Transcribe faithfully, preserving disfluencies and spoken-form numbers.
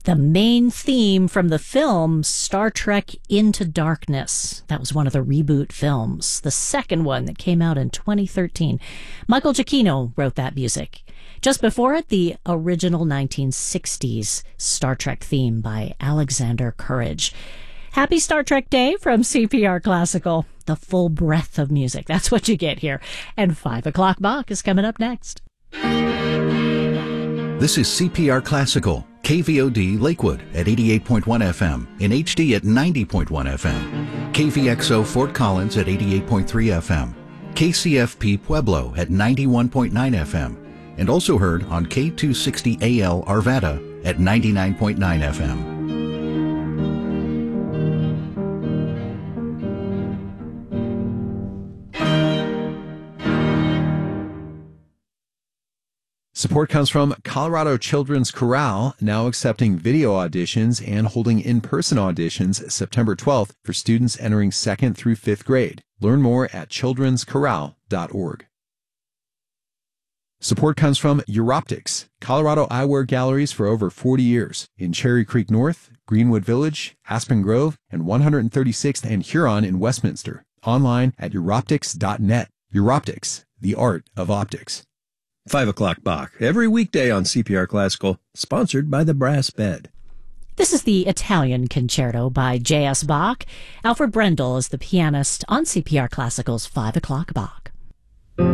the main theme from the film Star Trek Into Darkness. That was one of the reboot films, the second one that came out in twenty thirteen. Michael Giacchino wrote that music. Just before it, the original nineteen sixties Star Trek theme by Alexander Courage. Happy Star Trek Day from C P R Classical. The full breadth of music. That's what you get here. And five o'clock Bach is coming up next. This is C P R Classical, K V O D Lakewood at eighty-eight point one F M, in H D at ninety point one F M, K V X O Fort Collins at eighty-eight point three F M, K C F P Pueblo at ninety-one point nine F M, and also heard on K two sixty A L Arvada at ninety-nine point nine F M. Support comes from Colorado Children's Chorale, now accepting video auditions and holding in-person auditions September twelfth for students entering second through fifth grade. Learn more at children's chorale dot org. Support comes from Europtics, Colorado eyewear galleries for over forty years in Cherry Creek North, Greenwood Village, Aspen Grove, and one hundred thirty-sixth and Huron in Westminster. Online at europtics dot net. Europtics, the art of optics. Five o'clock Bach, every weekday on C P R Classical, sponsored by the Brass Bed. This is the Italian Concerto by J S Bach. Alfred Brendel is the pianist on C P R Classical's five o'clock Bach.